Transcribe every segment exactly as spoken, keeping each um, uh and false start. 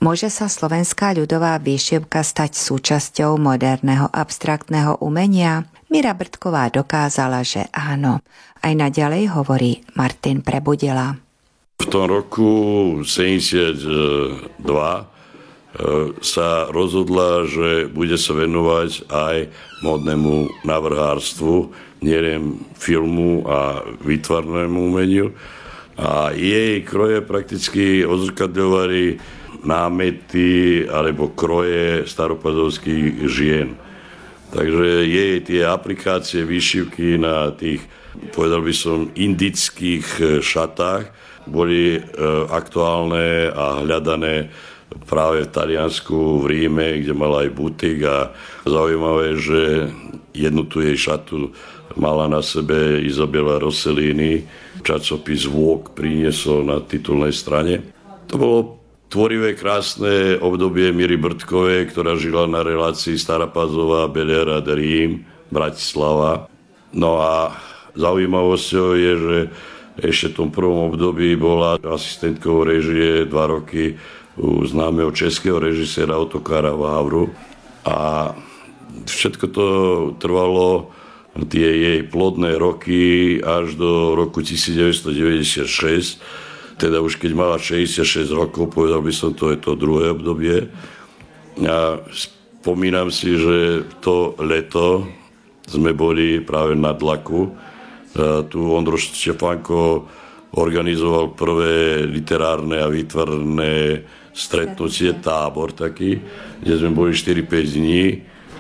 Môže sa slovenská ľudová výšivka stať súčasťou moderného abstraktného umenia? Mira Brdková dokázala, že áno. Aj naďalej hovorí Martin Prebudila. V tom roku sedemdesiatdva sa rozhodla, že bude sa venovať aj módnemu navrhárstvu, nielen filmu a výtvarnému umeniu. A jej kroje prakticky odzrkadľovali námety alebo kroje staropazovských žien. Takže jej tie aplikácie výšivky na tých, povedal by som, indických šatách boli aktuálne a hľadané práve v Taliansku, v Ríme, kde mala aj butik a zaujímavé, že jednu tu jej šatu mala na sebe Isabella Rossellini, časopis Vogue priniesol na titulnej strane. To bolo tvorivé, krásne obdobie Miry Brdkovej, ktorá žila na relácii Stará Pazová, Belehrad, Rím, Bratislava. No a zaujímavosťou je, že ešte v tom prvom období bola asistentkou režie dva roky u známeho českého režiséra Otakara Vávru. A všetko to trvalo, tie jej plodné roky, až do roku devätnásťstodeväťdesiatšesť. Teda už keď mala šesťdesiatšesť rokov, povedal by som, to je to druhé obdobie. A spomínam si, že to leto sme boli práve na Dlaku. A tu Ondroš Štefánko organizoval prvé literárne a výtvarné stretnutie, tábor taký, kde sme boli štyri päť dní.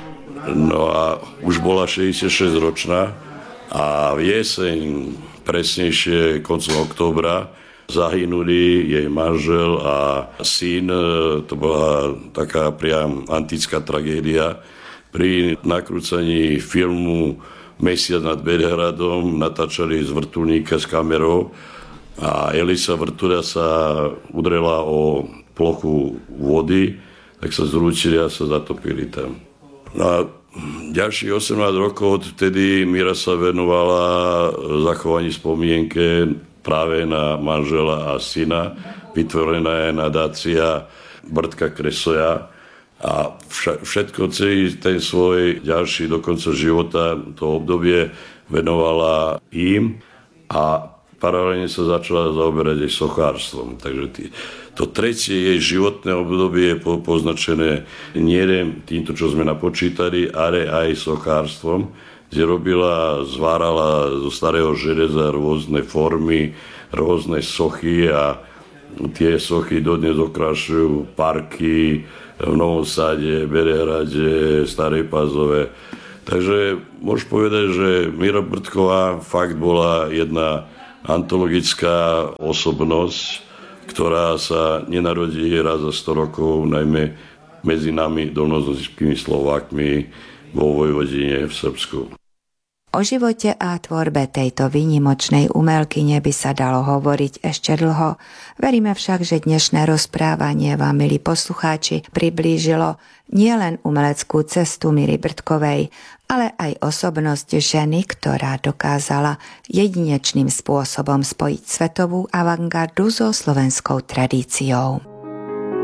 No a už bola šesťdesiatšesť ročná a v jeseň, presnejšie koncom októbra, zahynuli jej manžel a syn. To bola taká priam antická tragédia. Pri nakrúcaní filmu Mesiac nad Belehradom natáčali z vrtuľníka s kamerou a Elisa Vrtuľa sa udrela o plochu vody, tak sa zrútili a sa zatopili tam. No a ďalších osemnásť rokov odtedy Mira sa venovala zachovaní spomienke práve na manžela a syna. Vytvorená je nadácia Brdka Kresoja a všetko, celý ten svoj ďalší do konca života, to obdobie venovala im a paralelne sa začala zaoberať aj sochárstvom. Takže tý, to tretie jej životné obdobie je poznačené nielen týmto, čo sme napočítali, ale aj sochárstvom, kde robila, zvárala zo starého železa rôzne formy, rôzne sochy a tie sochy dodnes okrašujú parky v Novom Sade, Belehrade, Starej Pazove. Takže môžem povedať, že Mira Brdková fakt bola jedna antologická osobnosť, ktorá sa nenarodí raz za sto rokov, najmä medzi nami dolnozemskými Slovákmi vo Vojvodine v Srbsku. O živote a tvorbe tejto výnimočnej umelkyne by sa dalo hovoriť ešte dlho. Veríme však, že dnešné rozprávanie vám, milí poslucháči, priblížilo nielen umeleckú cestu Miry Brdkovej, ale aj osobnosť ženy, ktorá dokázala jedinečným spôsobom spojiť svetovú avantgardu so slovenskou tradíciou.